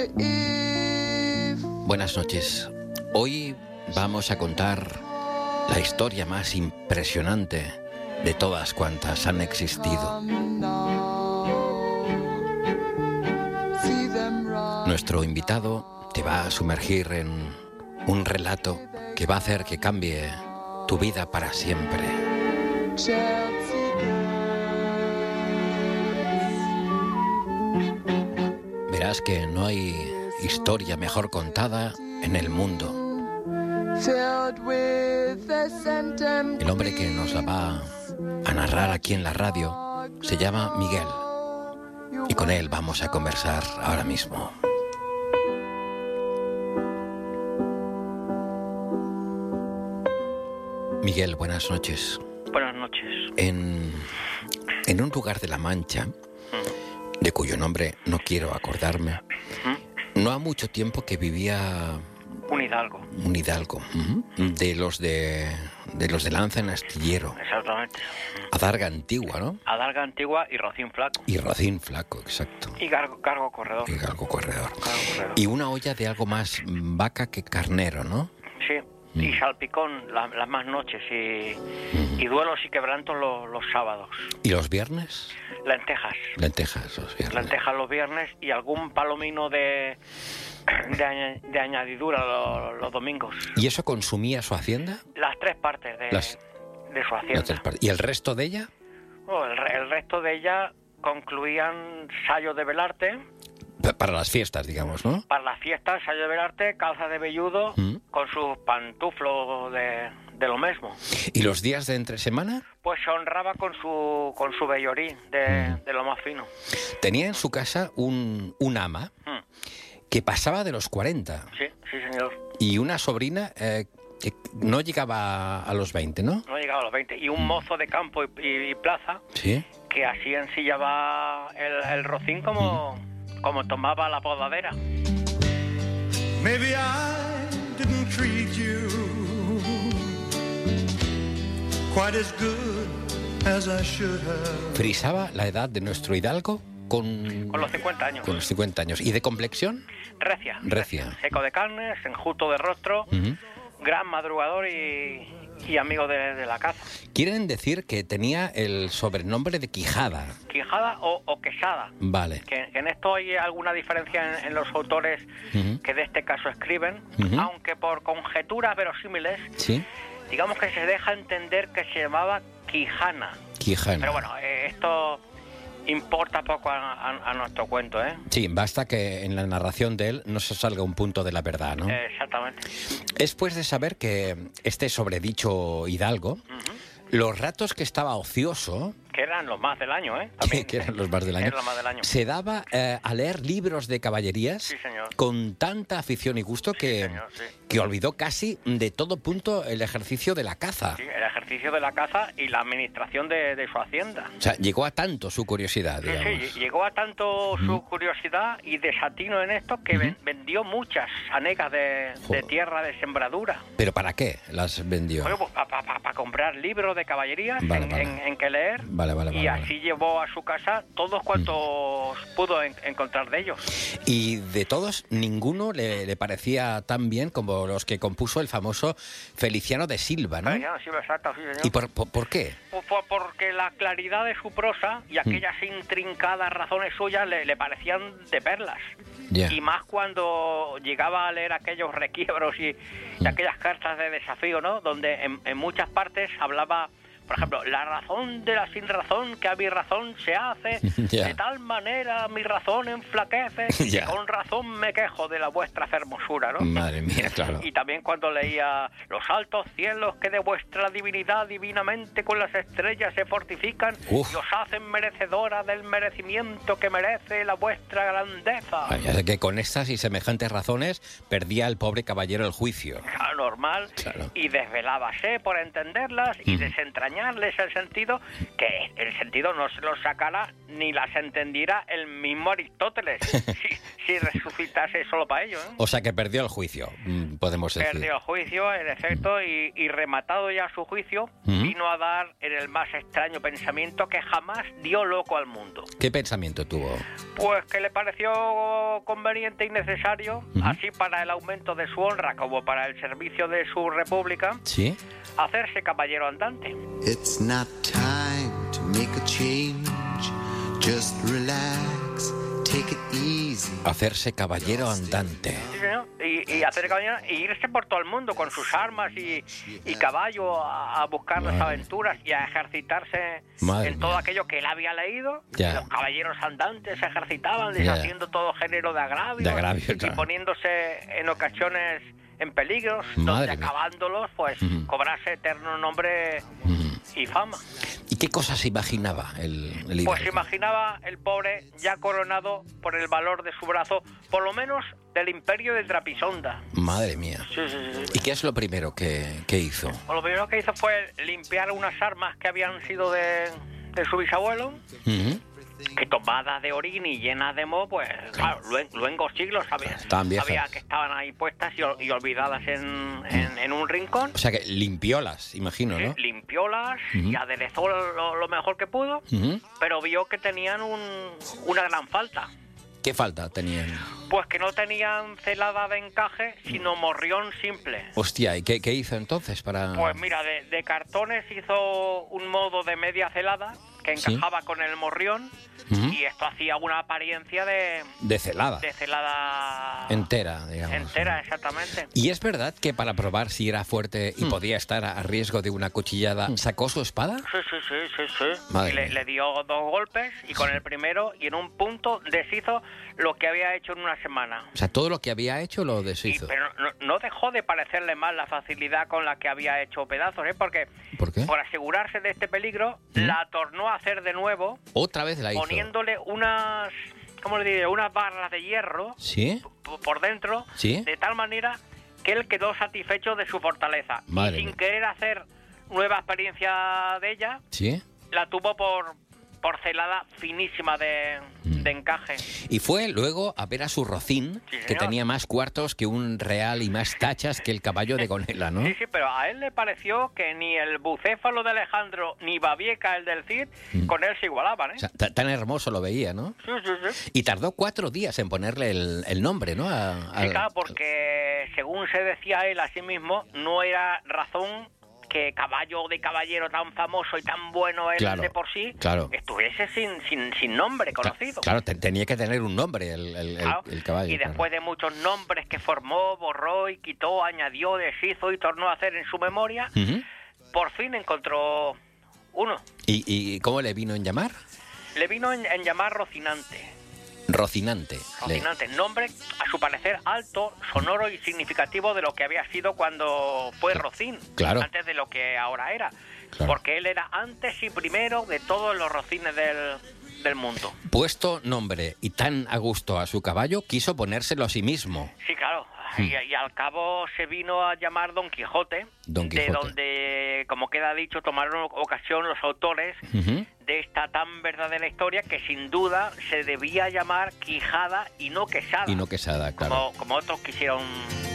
Buenas noches. Hoy vamos a contar la historia más impresionante de todas cuantas han existido. Nuestro invitado te va a sumergir en un relato que va a hacer que cambie tu vida para siempre. Verás que no hay historia mejor contada en el mundo. El hombre que nos la va a narrar aquí en la radio se llama Miguel, y con él vamos a conversar ahora mismo. Miguel, buenas noches. Buenas noches. En un lugar de La Mancha, de cuyo nombre no quiero acordarme, no ha mucho tiempo que vivía Un hidalgo. de los de Lanza en Astillero. Exactamente. Adarga Antigua, ¿no? Adarga Antigua y Rocín Flaco. Y Rocín Flaco, exacto. Y Cargo Corredor. Y Galgo Corredor. Y una olla de algo más vaca que carnero, ¿no? Sí. Y salpicón las más noches. Y duelos y quebrantos los sábados. ¿Y los viernes? Lentejas. Lentejas los viernes. Lentejas los viernes y algún palomino de añadidura los domingos. ¿Y eso consumía su hacienda? Las tres partes de su hacienda. ¿Y el resto de ella? Oh, el resto de ella concluían sayos de velarte. Para las fiestas, digamos, ¿no? Para las fiestas, sayo de velarte, calza de velludo, con sus pantuflos de lo mismo. ¿Y los días de entre semana? Pues se honraba con su vellorí de lo más fino. Tenía en su casa un ama que pasaba de los 40. Sí, señor. Y una sobrina que no llegaba a los 20, ¿no? No llegaba a los 20. Y un mozo de campo y plaza, Sí. que así ensillaba el rocín como tomaba la podadera. Maybe I didn't treat you quite as good as I should have. Frisaba la edad de nuestro hidalgo con Con los 50 años. Con los 50 años. ¿Y de complexión? Recia. Seco de carnes, enjuto de rostro, gran madrugador y amigo de la caza. Quieren decir que tenía el sobrenombre de Quijada. Quijada o quesada. Vale. Que en esto hay alguna diferencia en los autores que de este caso escriben, aunque por conjeturas verosímiles, ¿Sí? digamos que se deja entender que se llamaba Quijana. Quijana. Pero bueno, esto importa poco a nuestro cuento, ¿eh? Sí, basta que en la narración de él no se salga un punto de la verdad, ¿no? Exactamente. Es pues de saber que este sobredicho hidalgo, los ratos que estaba ocioso, Que eran los más del año, ¿eh? que eran los más del año, Eran los más del año. se daba a leer libros de caballerías Sí, señor. con tanta afición y gusto que, señor, sí. que olvidó casi de todo punto el ejercicio de la caza. Sí, el ejercicio de la caza y la administración de su hacienda. O sea, llegó a tanto su curiosidad, digamos. Sí, llegó a tanto su curiosidad y desatino en esto que vendió muchas anegas de tierra de sembradura. ¿Pero para qué las vendió? Bueno, pues para comprar libros de caballerías Vale. en que leer. Vale, y así llevó a su casa todos cuantos pudo encontrar de ellos. Y de todos, ninguno le parecía tan bien como los que compuso el famoso Feliciano de Silva, ¿no? Sí, exacto, sí, señor. ¿Y por qué? Porque la claridad de su prosa y aquellas intrincadas razones suyas le parecían de perlas. Ya. Y más cuando llegaba a leer aquellos requiebros y aquellas cartas de desafío, ¿no? Donde en muchas partes hablaba, por ejemplo, la razón de la sin razón, que a mi razón se hace, Ya. de tal manera mi razón enflaquece, Ya. que con razón me quejo de la vuestra hermosura, ¿no? Madre mía, claro. Y también cuando leía los altos cielos que de vuestra divinidad divinamente con las estrellas se fortifican Uf. y os hacen merecedora del merecimiento que merece la vuestra grandeza. Ay, ya sé que con estas y semejantes razones perdía el pobre caballero el juicio. Claro, normal. Claro. Y desvelábase por entenderlas y desentrañarles el sentido, que el sentido no se lo sacara ni las entendiera el mismo Aristóteles si resucitase solo para ello, ¿eh? O sea que perdió el juicio, podemos decir. Perdió el juicio, en efecto, y rematado ya su juicio, vino a dar en el más extraño pensamiento que jamás dio loco al mundo. ¿Qué pensamiento tuvo? Pues que le pareció conveniente y necesario, así para el aumento de su honra como para el servicio de su república, ¿Sí? hacerse caballero andante. It's not time to make a change. Just relax, take it easy. Hacerse caballero andante. Sí, señor. Y hacer caballero y irse por todo el mundo con sus armas y caballo a buscar las aventuras y a ejercitarse en todo aquello que él había leído. Ya. Los caballeros andantes se ejercitaban Ya. deshaciendo todo género de agravios, y claro. poniéndose en ocasiones en peligros, Madre donde mía. acabándolos, pues cobrarse eterno nombre y fama. ¿Y qué cosas imaginaba el hidalgo? Pues imaginaba el pobre ya coronado por el valor de su brazo, por lo menos del imperio de Trapisonda. Madre mía. Sí, sí, sí. ¿Y qué es lo primero que hizo? Pues lo primero que hizo fue limpiar unas armas que habían sido de su bisabuelo, Ujú. que tomadas de orín y llenas de moho, pues claro, luengos siglos Estaban viejas. sabía que estaban ahí puestas y olvidadas en un rincón. O sea que limpiólas, imagino, ¿no? Limpiólas y aderezó lo mejor que pudo, Ujú. pero vio que tenían una gran falta. ¿Qué falta tenían? Pues que no tenían celada de encaje, sino morrión simple. Hostia, ¿y qué hizo entonces para...? Pues mira, de cartones hizo un modo de media celada que Sí. encajaba con el morrión y esto hacía una apariencia de celada. celada Entera, digamos. entera, exactamente. ¿Y es verdad que para probar si era fuerte y podía estar a riesgo de una cuchillada, sacó su espada? Sí. Madre Y mía. le dio 2 golpes y con el primero y en un punto deshizo lo que había hecho en una semana. O sea, todo lo que había hecho lo deshizo. Pero no dejó de parecerle mal la facilidad con la que había hecho pedazos, ¿eh? Porque ¿Por qué? por asegurarse de este peligro, la tornó a hacer de nuevo, Otra vez la hizo. poniéndole unas, ¿cómo le diré? Unas barras de hierro ¿Sí? por dentro, ¿Sí? de tal manera que él quedó satisfecho de su fortaleza. Madre y sin mía. querer hacer nueva experiencia de ella, ¿Sí? la tuvo por celada finísima de encaje. Y fue luego a ver a su rocín, Sí, que señor. tenía más cuartos que un real y más tachas que el caballo de Gonela, ¿no? Sí, pero a él le pareció que ni el bucéfalo de Alejandro ni Babieca, el del Cid, con él se igualaban, ¿eh? O sea, tan hermoso lo veía, ¿no? Sí. Y tardó 4 días en ponerle el nombre, ¿no? Sí, claro, porque según se decía él a sí mismo, no era razón que caballo de caballero tan famoso y tan bueno él Claro, de por sí claro. estuviese sin nombre conocido. Claro, tenía que tener un nombre el Claro, caballo. y después de muchos nombres que formó, borró y quitó, añadió, deshizo y tornó a hacer en su memoria, Ujú. por fin encontró uno. ¿Y cómo le vino en llamar? Le vino en llamar Rocinante. Rocinante. Rocinante, nombre a su parecer alto, sonoro y significativo de lo que había sido cuando fue Rocín, Claro. antes de lo que ahora era, Claro. porque él era antes y primero de todos los rocines del mundo. Puesto nombre y tan a gusto a su caballo, quiso ponérselo a sí mismo. Sí, claro. Y al cabo se vino a llamar Don Quijote, Don Quijote. de donde, como queda dicho, tomaron ocasión los autores Ujú. de esta tan verdadera historia que sin duda se debía llamar Quijada y no Quesada. Y no Quesada, claro. como otros quisieron